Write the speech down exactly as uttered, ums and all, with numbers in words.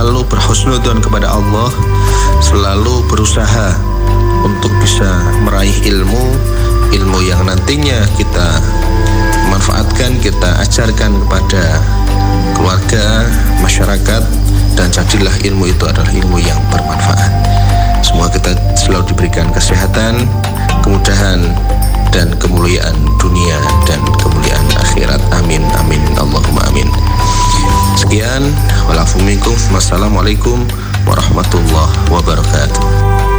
selalu berhusnudzon kepada Allah, selalu berusaha untuk bisa meraih ilmu, ilmu yang nantinya kita manfaatkan, kita ajarkan kepada keluarga, masyarakat, dan jadilah ilmu itu adalah ilmu yang bermanfaat. Semoga kita selalu diberikan kesehatan, kemudahan, dan kemuliaan dunia dan kemuliaan akhirat. Amin, amin, Allahumma amin. Sekian, walafuminkum, wassalamualaikum warahmatullahi wabarakatuh.